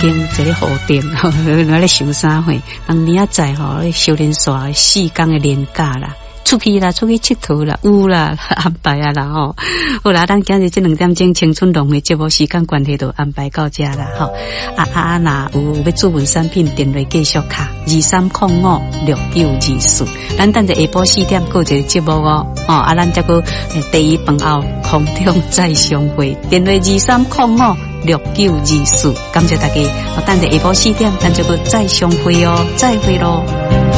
天一个好定，我咧想啥货？人明仔载吼，修炼煞4天的年假啦。出去啦，出去佚佗啦，有啦，安排啊啦吼。好啦，咱今日这2点钟青春龙的节目时间关系就安排到这啦吼。那有要注文产品，电话继续卡23056924。咱等下晡4点过一个节目哦，咱再个第2饭后空中再相会，电话23056924。感谢大家，等下晡4点，咱再个再相会哦，再会咯。